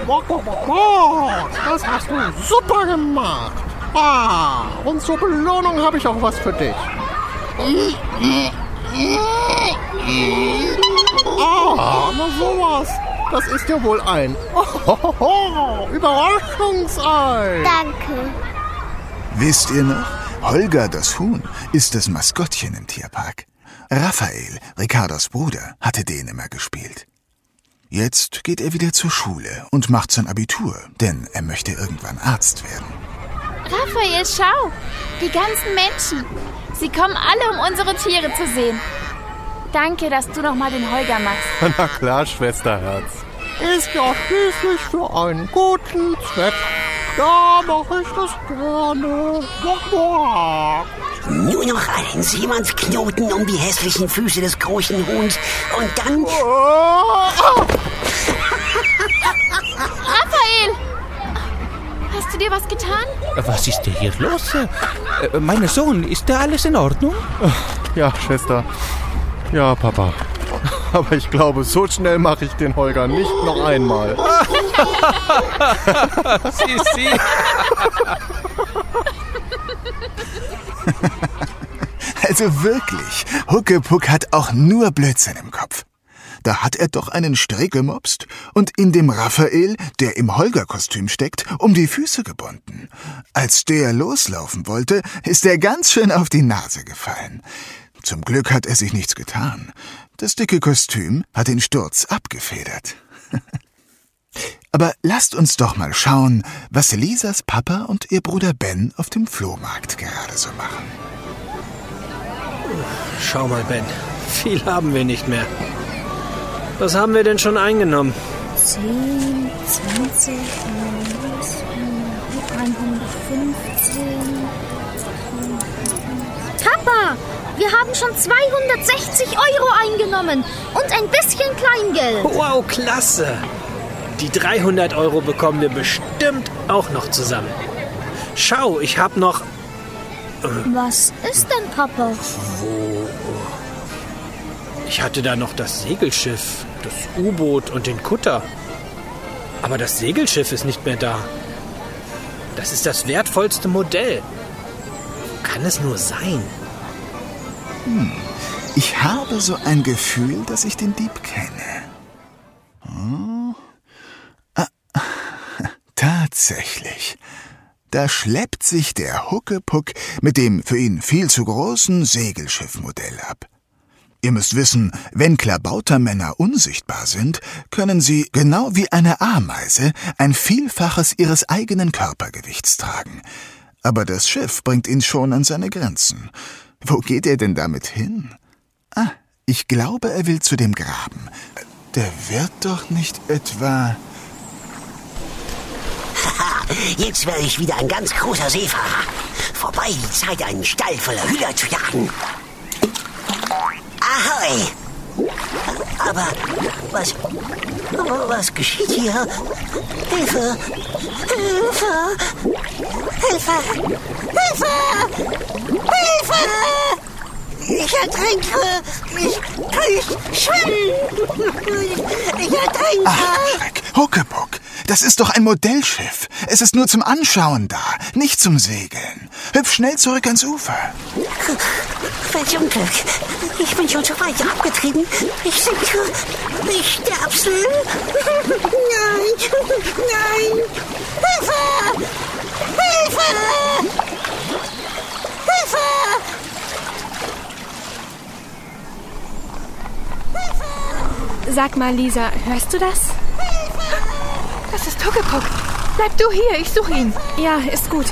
Das hast du super gemacht. Und zur Belohnung habe ich auch was für dich. Na sowas. Das ist ja wohl ein Überraschungsei. Danke. Wisst ihr noch? Holger, das Huhn, ist das Maskottchen im Tierpark. Raphael, Ricardos Bruder, hatte den immer gespielt. Jetzt geht er wieder zur Schule und macht sein Abitur, denn er möchte irgendwann Arzt werden. Raphael, schau! Die ganzen Menschen. Sie kommen alle, um unsere Tiere zu sehen. Danke, dass du noch mal den Holger machst. Na klar, Schwesterherz. Ist ja schließlich für einen guten Zweck. Da mache ich das gerne. Nur noch einen Seemannsknoten um die hässlichen Füße des großen Huhns und dann... Raphael! Hast du dir was getan? Was ist denn hier los? Mein Sohn, ist da alles in Ordnung? Ja, Schwester. Ja, Papa. Aber ich glaube, so schnell mache ich den Holger nicht noch einmal. Sie. Also wirklich, Huckepuck hat auch nur Blödsinn im Kopf. Da hat er doch einen Strick gemopst und in dem Raphael, der im Holger-Kostüm steckt, um die Füße gebunden. Als der loslaufen wollte, ist er ganz schön auf die Nase gefallen. Zum Glück hat er sich nichts getan. Das dicke Kostüm hat den Sturz abgefedert. Aber lasst uns doch mal schauen, was Lisas Papa und ihr Bruder Ben auf dem Flohmarkt gerade so machen. Schau mal, Ben, viel haben wir nicht mehr. Was haben wir denn schon eingenommen? 10, 20, 115... Papa, wir haben schon 260 Euro eingenommen und ein bisschen Kleingeld. Wow, klasse. Die 300 Euro bekommen wir bestimmt auch noch zusammen. Schau, ich hab noch... Was ist denn, Papa? Ich hatte da noch das Segelschiff, das U-Boot und den Kutter. Aber das Segelschiff ist nicht mehr da. Das ist das wertvollste Modell. Wo kann es nur sein? Ich habe so ein Gefühl, dass ich den Dieb kenne. Tatsächlich. Da schleppt sich der Huckepuck mit dem für ihn viel zu großen Segelschiffmodell ab. Ihr müsst wissen, wenn Klabautermänner unsichtbar sind, können sie, genau wie eine Ameise, ein Vielfaches ihres eigenen Körpergewichts tragen. Aber das Schiff bringt ihn schon an seine Grenzen. Wo geht er denn damit hin? Ich glaube, er will zu dem Graben. Der wird doch nicht etwa... Jetzt werde ich wieder ein ganz großer Seefahrer. Vorbei die Zeit, einen Stall voller Hühner zu jagen. Ahoi! Aber was geschieht hier? Hilfe! Hilfe! Hilfe! Hilfe! Hilfe! Ich ertrinke! Ich kann nicht schwimmen! Ich ertrinke! Ach, Schreck! Huckepuck! Das ist doch ein Modellschiff. Es ist nur zum Anschauen da, nicht zum Segeln. Hüpf schnell zurück ans Ufer. Welch Unglück! Ich bin schon so weit abgetrieben. Ich sinke. Ich sterbe. Nein! Nein! Hilfe! Hilfe! Hilfe! Sag mal, Lisa, hörst du das? Das ist Huckepuck. Bleib du hier, ich suche ihn. Ja, ist gut.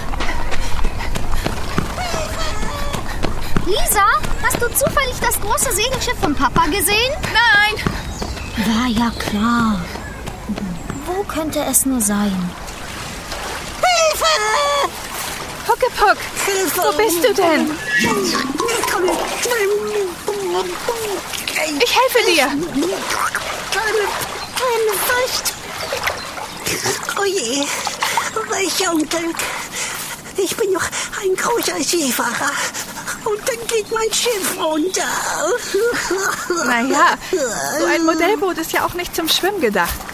Lisa, hast du zufällig das große Segelschiff von Papa gesehen? Nein! War ja klar. Wo könnte es nur sein? Hilfe! Huckepuck, Hilfe! wo bist du denn? Ich helfe dir. Keine Furcht. Oh je, welch Unglück. Ich bin noch ein großer Seefahrer. Und dann geht mein Schiff runter. Naja, so ein Modellboot ist ja auch nicht zum Schwimmen gedacht.